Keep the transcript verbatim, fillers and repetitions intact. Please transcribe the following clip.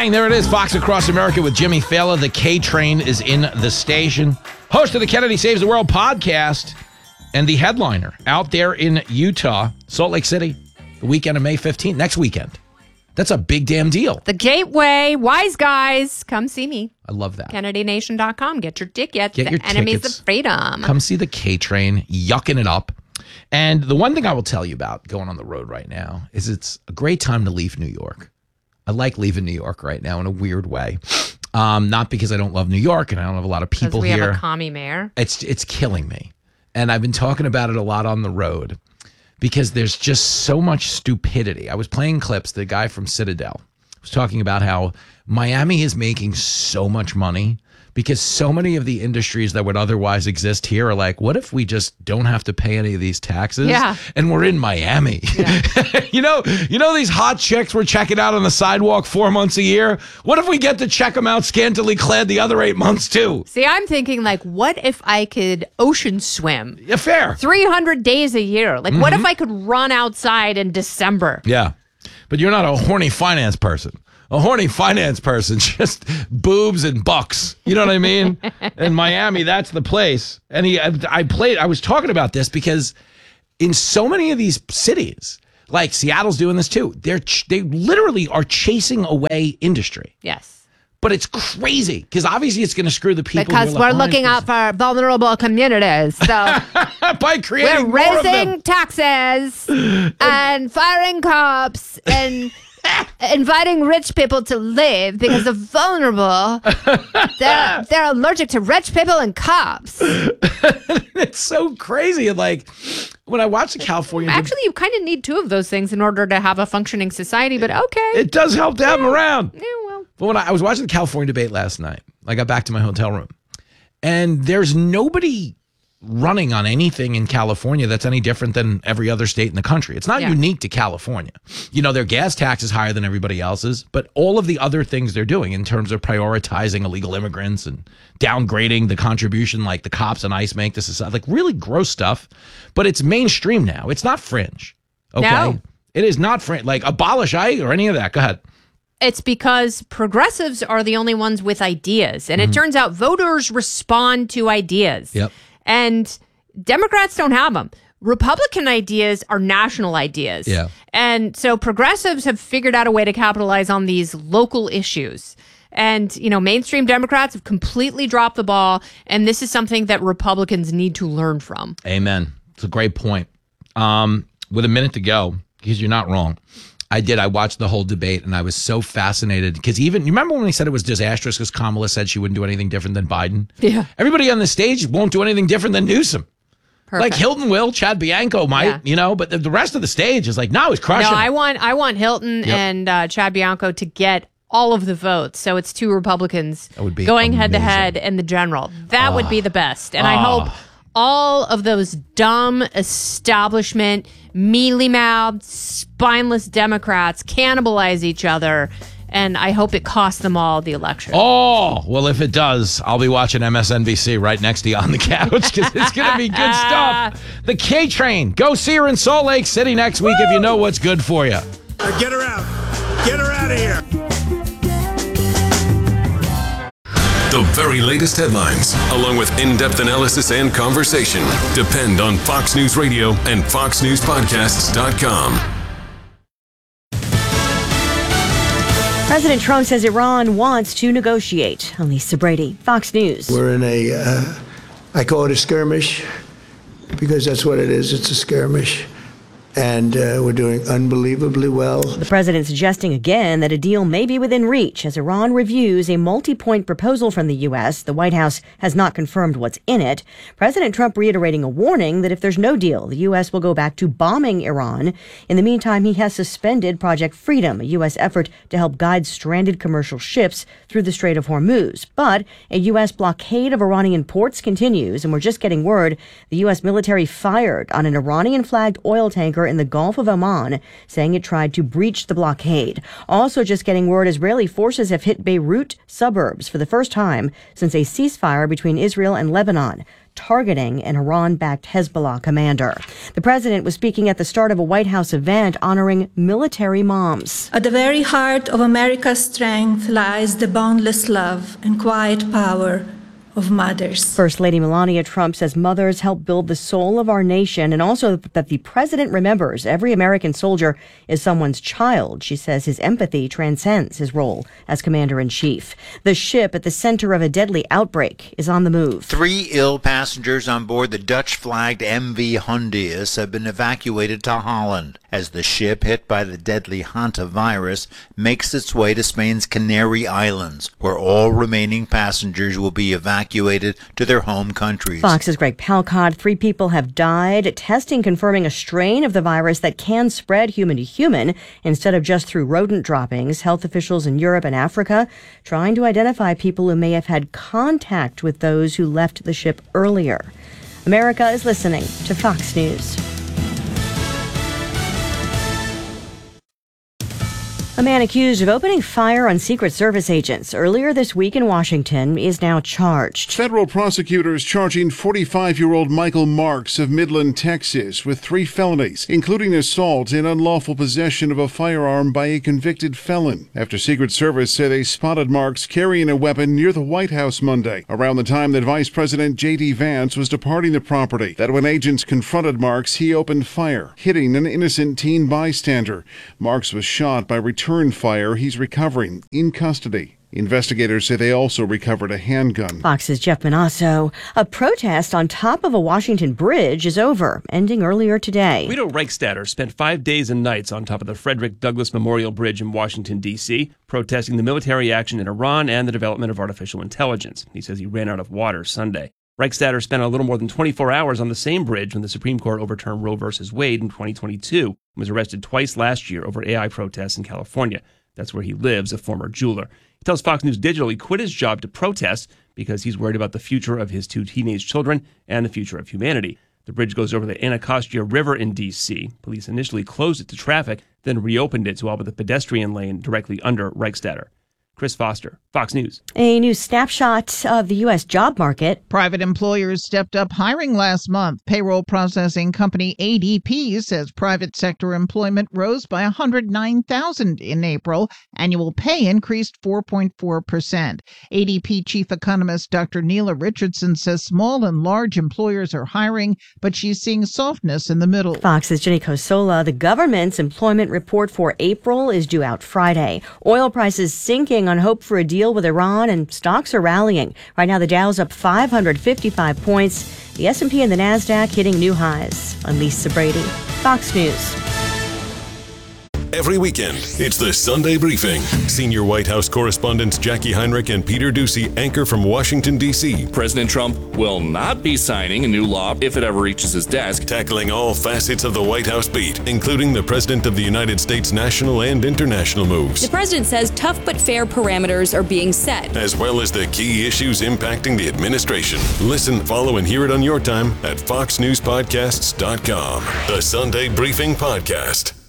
Bang, there it is. Fox Across America with Jimmy Fallon. The K-Train is in the station. Host of the Kennedy Saves the World podcast and the headliner out there in Utah, Salt Lake City, the weekend of May fifteenth, next weekend. That's a big damn deal. The Gateway, Wise Guys, come see me. I love that. Kennedy Nation dot com. Get your tickets. Get the your Enemies tickets. of Freedom. Come see the K-Train, yucking it up. And the one thing I will tell you about going on the road right now is it's a great time to leave New York. I like leaving New York right now in a weird way. Um, not because I don't love New York and I don't have a lot of people we here. have a commie mayor. It's it's killing me. And I've been talking about it a lot on the road because there's just so much stupidity. I was playing clips. The guy from Citadel was talking about how Miami is making so much money because so many of the industries that would otherwise exist here are like, what if we just don't have to pay any of these taxes? Yeah. And we're in Miami. Yeah. you know, you know these hot chicks we're checking out on the sidewalk four months a year? What if we get to check them out scantily clad the other eight months too? See, I'm thinking like, what if I could ocean swim? Yeah, fair. three hundred days a year. Like, mm-hmm. what if I could run outside in December? Yeah. But you're not a horny finance person. A horny finance person, just boobs and bucks. You know what I mean? In Miami, that's the place. And he, I, I played, I was talking about this because in so many of these cities, like Seattle's doing this too, they're they literally are chasing away industry. Yes. But it's crazy because obviously it's going to screw the people. Because we're looking out for vulnerable communities. So by creating we're more raising of them. taxes and firing cops and inviting rich people to live because the vulnerable, they're, they're allergic to rich people and cops. It's so crazy. And like, when I watch the California... Actually, you kind of need two of those things in order to have a functioning society, but okay. It does help to have them around. Yeah, well. But when I, I was watching the California debate last night, I got back to my hotel room, and there's nobody running on anything in California that's any different than every other state in the country. It's not yeah. unique to California. You know, their gas tax is higher than everybody else's, but all of the other things they're doing in terms of prioritizing illegal immigrants and downgrading the contribution like the cops and ICE make to society, like really gross stuff, but it's mainstream now. It's not fringe. Okay? No. It is not fringe. Like abolish ICE or any of that. Go ahead. It's because progressives are the only ones with ideas. And mm-hmm. it turns out voters respond to ideas. Yep. And Democrats don't have them. Republican ideas are national ideas. Yeah. And so progressives have figured out a way to capitalize on these local issues. And, you know, mainstream Democrats have completely dropped the ball. And this is something that Republicans need to learn from. Amen. It's a great point. Um, with a minute to go, because you're not wrong. I did. I watched the whole debate, and I was so fascinated because even, you remember when we said it was disastrous because Kamala said she wouldn't do anything different than Biden? Yeah. Everybody on the stage won't do anything different than Newsom. Perfect. Like Hilton will, Chad Bianco might, yeah. you know, but the, the rest of the stage is like, no, he's crushing. No, it. I want, I want Hilton yep. and uh, Chad Bianco to get all of the votes. So it's two Republicans that would be going head to amazing. head in the general. That oh. would be the best. And oh. I hope all of those dumb establishment, mealy-mouthed, spineless Democrats cannibalize each other, and I hope it costs them all the election. Oh, well, if it does, I'll be watching M S N B C right next to you on the couch because it's going to be good stuff. The K-Train. Go see her in Salt Lake City next week Woo! If you know what's good for you. Uh, get her out. Get her out of here. The very latest headlines, along with in-depth analysis and conversation, depend on Fox News Radio and fox news podcasts dot com. President Trump says Iran wants to negotiate. Lisa Brady, Fox News. We're in a, uh, I call it a skirmish, because that's what it is. It's a skirmish. And uh, we're doing unbelievably well. The president suggesting again that a deal may be within reach as Iran reviews a multi-point proposal from the U S. The White House has not confirmed what's in it. President Trump reiterating a warning that if there's no deal, the U S will go back to bombing Iran. In the meantime, he has suspended Project Freedom, a U S effort to help guide stranded commercial ships through the Strait of Hormuz. But a U S blockade of Iranian ports continues, and we're just getting word the U S military fired on an Iranian-flagged oil tanker in the Gulf of Oman, saying it tried to breach the blockade. Also just getting word Israeli forces have hit Beirut suburbs for the first time since a ceasefire between Israel and Lebanon. targeting an Iran-backed Hezbollah commander. The president was speaking at the start of a White House event honoring military moms. At the very heart of America's strength lies the boundless love and quiet power of mothers. First Lady Melania Trump says mothers help build the soul of our nation, and also that the president remembers every American soldier is someone's child. She says his empathy transcends his role as commander-in-chief. The ship at the center of a deadly outbreak is on the move. Three ill passengers on board the Dutch-flagged M V Hondius have been evacuated to Holland as the ship, hit by the deadly hantavirus, makes its way to Spain's Canary Islands, where all remaining passengers will be evacuated evacuated to their home countries. Fox's Greg Palcott. Three people have died. Testing confirming a strain of the virus that can spread human to human instead of just through rodent droppings. Health officials in Europe and Africa trying to identify people who may have had contact with those who left the ship earlier. America is listening to Fox News. A man accused of opening fire on Secret Service agents earlier this week in Washington is now charged. Federal prosecutors charging forty-five-year-old Michael Marks of Midland, Texas, with three felonies, including assault and unlawful possession of a firearm by a convicted felon, after Secret Service say they spotted Marks carrying a weapon near the White House Monday, around the time that Vice President J D Vance was departing the property. That when agents confronted Marks, he opened fire, hitting an innocent teen bystander. Marks was shot by return fire. He's recovering in custody. Investigators say they also recovered a handgun. Fox's Jeff Manasso. A protest on top of a Washington bridge is over, ending earlier today. Guido Reichstatter spent five days and nights on top of the Frederick Douglass Memorial Bridge in Washington, D C, protesting the military action in Iran and the development of artificial intelligence. He says he ran out of water Sunday. Reichstatter spent a little more than twenty-four hours on the same bridge when the Supreme Court overturned Roe v. Wade in twenty twenty-two and was arrested twice last year over A I protests in California. That's where he lives, a former jeweler. He tells Fox News Digital he quit his job to protest because he's worried about the future of his two teenage children and the future of humanity. The bridge goes over the Anacostia River in D C. Police initially closed it to traffic, then reopened it to all but the pedestrian lane directly under Reichstatter. Chris Foster, Fox News. A new snapshot of the U S job market. Private employers stepped up hiring last month. Payroll processing company A D P says private sector employment rose by one hundred nine thousand in April. Annual pay increased four point four percent. A D P chief economist Doctor Neela Richardson says small and large employers are hiring, but she's seeing softness in the middle. Fox's Jenny Cosola. The government's employment report for April is due out Friday. Oil prices sinking on hope for a deal with Iran, and stocks are rallying. Right now, the Dow's up five hundred fifty-five points. The S and P and the Nasdaq hitting new highs. I'm Lisa Brady, Fox News. Every weekend, it's the Sunday Briefing. Senior White House correspondents Jackie Heinrich and Peter Doocy anchor from Washington, D C. President Trump will not be signing a new law if it ever reaches his desk. Tackling all facets of the White House beat, including the President of the United States national and international moves. The president says tough but fair parameters are being set, as well as the key issues impacting the administration. Listen, follow, and hear it on your time at fox news podcasts dot com. The Sunday Briefing Podcast.